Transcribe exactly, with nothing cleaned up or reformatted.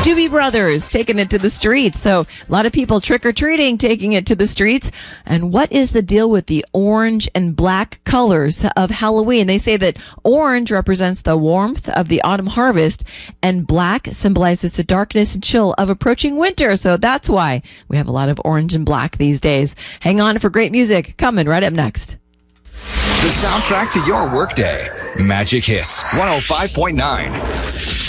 Doobie Brothers taking it to the streets. So a lot of people trick-or-treating, taking it to the streets. And what is the deal with the orange and black colors of Halloween? They say that orange represents the warmth of the autumn harvest, and black symbolizes the darkness and chill of approaching winter. So that's why we have a lot of orange and black these days. Hang on for great music coming right up next. The soundtrack to your workday. Magic Hits one oh five point nine.